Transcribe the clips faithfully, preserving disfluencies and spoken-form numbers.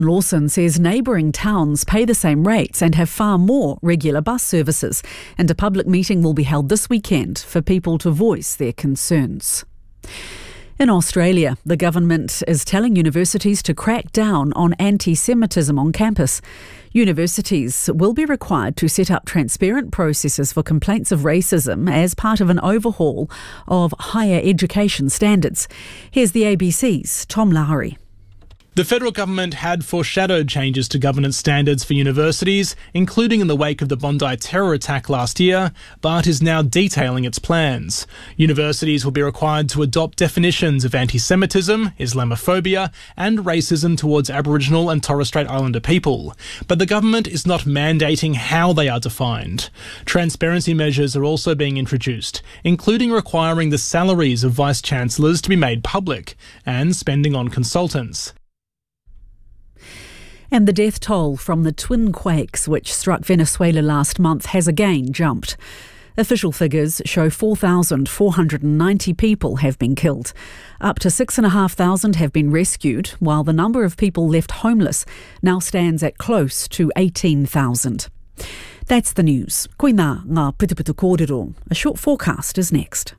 Lawson says neighbouring towns pay the same rates and have far more regular bus services, and a public meeting will be held this weekend for people to voice their concerns. In Australia, the government is telling universities to crack down on anti-Semitism on campus. Universities will be required to set up transparent processes for complaints of racism as part of an overhaul of higher education standards. Here's the A B C's Tom Lowry. The federal government had foreshadowed changes to governance standards for universities, including in the wake of the Bondi terror attack last year, but is now detailing its plans. Universities will be required to adopt definitions of anti-Semitism, Islamophobia, and racism towards Aboriginal and Torres Strait Islander people. But the government is not mandating how they are defined. Transparency measures are also being introduced, including requiring the salaries of vice-chancellors to be made public, and spending on consultants. And the death toll from the twin quakes which struck Venezuela last month has again jumped. Official figures show four thousand four hundred ninety people have been killed. Up to six thousand five hundred have been rescued, while the number of people left homeless now stands at close to eighteen thousand. That's the news. Koina ngā putuputu kōrero. A short forecast is next.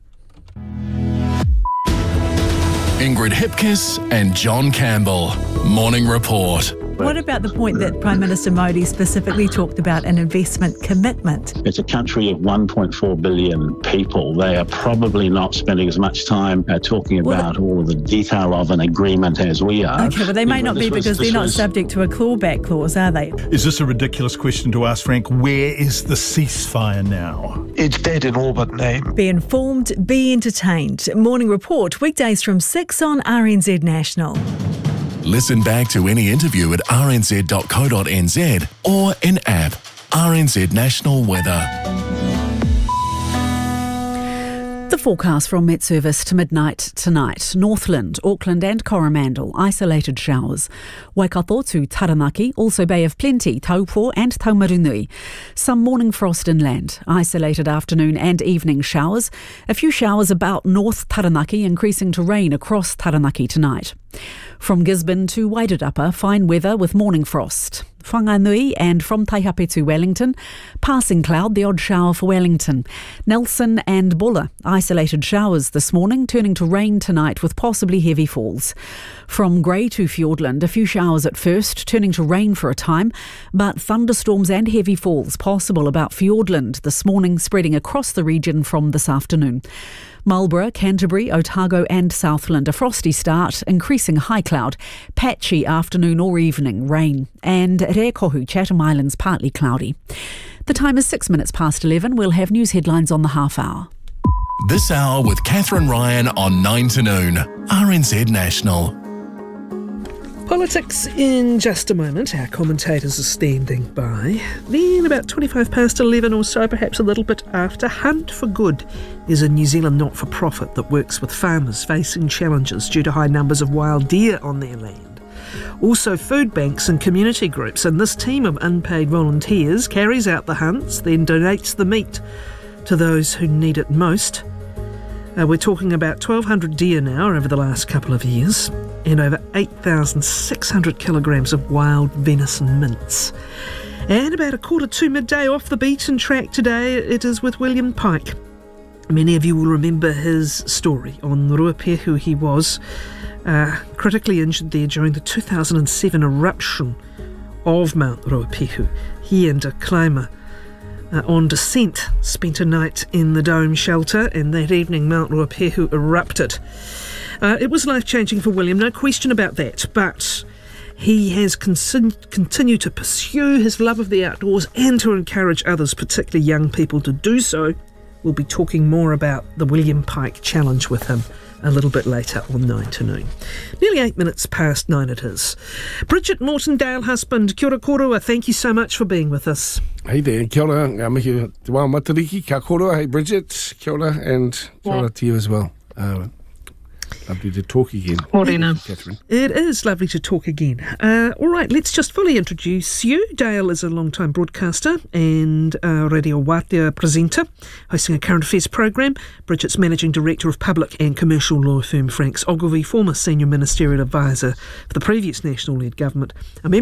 Ingrid Hipkiss and John Campbell. Morning Report. What about the point that Prime Minister Modi specifically talked about an investment commitment? It's a country of one point four billion people. They are probably not spending as much time uh, talking about well, all of the detail of an agreement as we are. Okay, but they may you not know, be was, because they're not was... subject to a clawback clause, are they? Is this a ridiculous question to ask, Frank? Where is the ceasefire now? It's dead in all but name. Be informed, be entertained. Morning Report, weekdays from six on R N Z National. Listen back to any interview at r n z dot co dot n z or in app. R N Z National Weather. The forecast from Met Service to midnight tonight. Northland, Auckland and Coromandel, isolated showers. Waikato to Taranaki, also Bay of Plenty, Taupo and Taumarunui. Some morning frost inland, isolated afternoon and evening showers. A few showers about North Taranaki, increasing to rain across Taranaki tonight. From Gisborne to Wairarapa, fine weather with morning frost. Whanganui and from Taihape to Wellington, passing cloud, the odd shower for Wellington. Nelson and Bulla, isolated showers this morning, turning to rain tonight with possibly heavy falls. From Grey to Fiordland, a few showers at first, turning to rain for a time, but thunderstorms and heavy falls possible about Fiordland this morning, spreading across the region from this afternoon. Marlborough, Canterbury, Otago and Southland, a frosty start, increasing high cloud, patchy afternoon or evening rain, and Rekohu, Chatham Islands, partly cloudy. The time is six minutes past eleven. We'll have news headlines on the half hour. This hour with Catherine Ryan on nine to noon, R N Z National. Politics in just a moment. Our commentators are standing by. Then about twenty-five past eleven or so, perhaps a little bit after, Hunt for Good is a New Zealand not-for-profit that works with farmers facing challenges due to high numbers of wild deer on their land. Also food banks and community groups, and this team of unpaid volunteers carries out the hunts, then donates the meat to those who need it most. Uh, we're talking about twelve hundred deer now over the last couple of years, and over eight thousand six hundred kilograms of wild venison mince. And about a quarter to midday off the beaten track today, it is with William Pike. Many of you will remember his story on Ruapehu. He was uh, critically injured there during the two thousand seven eruption of Mount Ruapehu. He and a climber Uh, on descent, spent a night in the dome shelter, and that evening Mount Ruapehu erupted. Uh, it was life-changing for William, no question about that, but he has con- continued to pursue his love of the outdoors and to encourage others, particularly young people, to do so. We'll be talking more about the William Pike Challenge with him a little bit later on nine to noon. Nearly eight minutes past nine it is. Bridget Morton-Dale husband, kia ora korua, thank you so much for being with us. Hey there, kia ora, ngā mihi te wā matariki, kia korua, hey Bridget, kia ora, and kia ora to you as well. Uh, Lovely to talk again. Morena. Catherine. It is lovely to talk again. Uh, all right, let's just fully introduce you. Dale is a long-time broadcaster and a Radio Wātea presenter, hosting a current affairs program. Bridget's Managing Director of Public and Commercial law firm Franks Ogilvie, former Senior Ministerial Advisor for the previous National-led government. A member